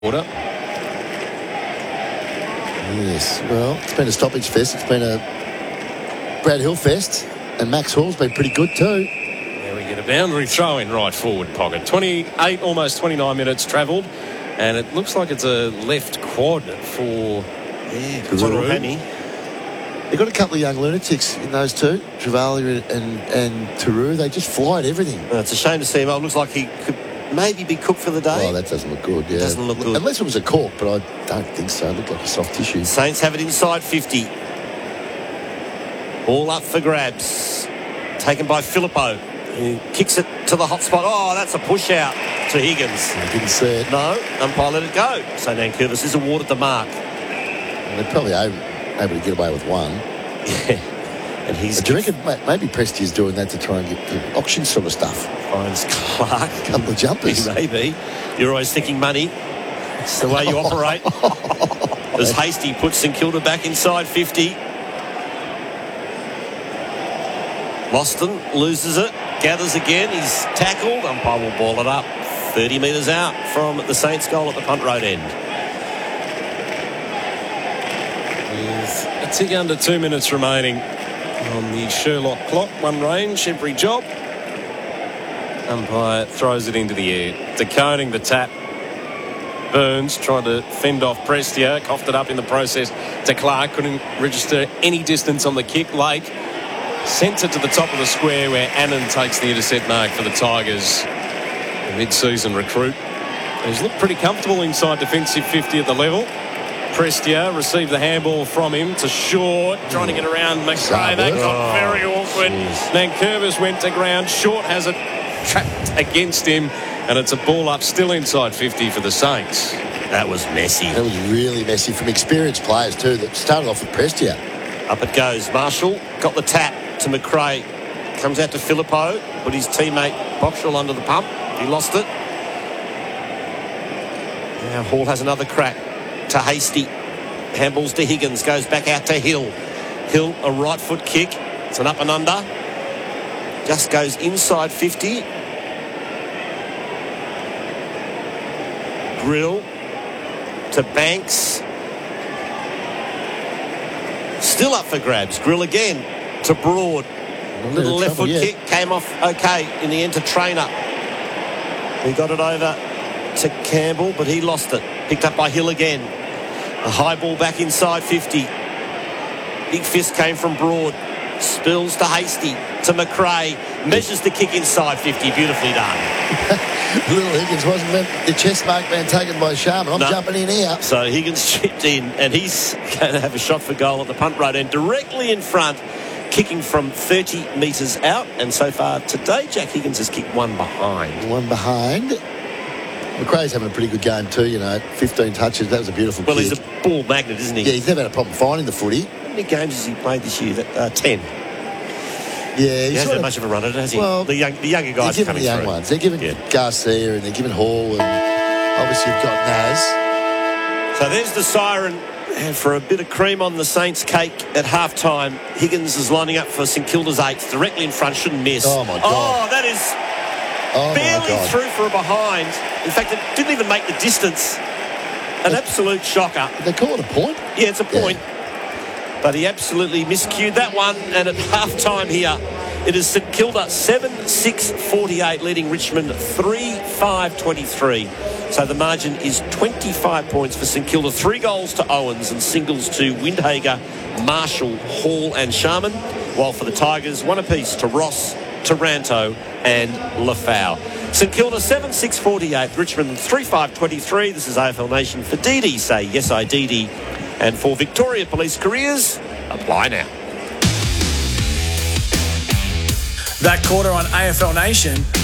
Order. Yes, well, it's been a stoppage fest. It's been a Brad Hill fest, and Max Hall's been pretty good too. There we get a boundary throw in right forward pocket. 28, almost 29 minutes travelled, and it looks like it's a left quad for Taroo. They've got a couple of young lunatics in those two, Travalia and Taroo. They just fly at everything. Well, it's a shame to see him. It looks like he could maybe be cooked for the day. Oh, that doesn't look good, yeah. Doesn't look good. Unless it was a cork, but I don't think so. It looked like a soft tissue. Saints have it inside 50. All up for grabs. Taken by Filippo, who kicks it to the hot spot. Oh, that's a push out to Higgins. I didn't see it. No, umpire let it go. So Nankervis is awarded the mark. They're probably able to get away with one. Yeah. And he's... Do you reckon maybe Presti's doing that to try and get the auction sort of stuff? Finds Clark. A couple of jumpers. Maybe. You're always thinking money. It's the way you operate. As Hasty puts St Kilda back inside 50. Loston loses it. Gathers again. He's tackled. Umpire will ball it up. 30 metres out from the Saints' goal at the punt road end. With a tick under 2 minutes remaining on the Sherlock clock. One range, every job. Umpire throws it into the air. Decoding the tap. Burns tried to fend off Prestia. Coughed it up in the process to Clark. Couldn't register any distance on the kick. Lake sends it to the top of the square where Annan takes the intercept mark for the Tigers. The mid-season recruit. He's looked pretty comfortable inside defensive 50 at the level. Prestia received the handball from him to Short, trying to get around McRae. That got very awkward. Nankervis went to ground. Short has it trapped against him, and it's a ball up still inside 50 for the Saints. That was messy. That was really messy from experienced players too that started off with Prestia. Up it goes. Marshall got the tap to McRae. Comes out to Filippo. Put his teammate Boxall under the pump. He lost it. Now Hall has another crack to Hasty. Handballs to Higgins. Goes back out to Hill. Hill, a right foot kick. It's an up and under. Just goes inside 50. Grill to Banks. Still up for grabs. Grill again to Broad. Little left foot kick. Came off okay in the end to Trainer. He got it over to Campbell, but he lost it. Picked up by Hill again. A high ball back inside 50. Big fist came from Broad. Spills to Hasty, to McRae. Measures the kick inside 50. Beautifully done. Little Higgins wasn't the chest mark man taken by Sharman. I'm jumping in here. So Higgins chipped in, and he's going to have a shot for goal at the punt road end, directly in front, kicking from 30 metres out. And so far today, Jack Higgins has kicked one behind. One behind. McRae's having a pretty good game too, 15 touches. That was a beautiful kick. Well, he's a ball magnet, isn't he? Yeah, he's never had a problem finding the footy. How many games has he played this year? 10. Yeah, he hasn't had much of a run at it, has he? Well, the younger guys are coming the young through. ones. They're giving Garcia and they're giving Hall, and obviously you've got Naz. So there's the siren. And for a bit of cream on the Saints' cake at halftime, Higgins is lining up for St Kilda's 8th, directly in front, shouldn't miss. Oh, my God. Oh, that is barely through for a behind. In fact, it didn't even make the distance. An absolute shocker. They call it a point? Yeah, it's a point. Yeah. But he absolutely miscued that one. And at halftime here, it is St Kilda 7-6-48, leading Richmond 3-5-23. So the margin is 25 points for St Kilda. 3 goals to Owens and singles to Windhager, Marshall, Hall and Sharman. While for the Tigers, 1 apiece to Ross, Taranto and Lafau. St Kilda 7-6-48, Richmond 3-5-23. This is AFL Nation. For DD, say yes I DD. And for Victoria Police Careers, apply now. That quarter on AFL Nation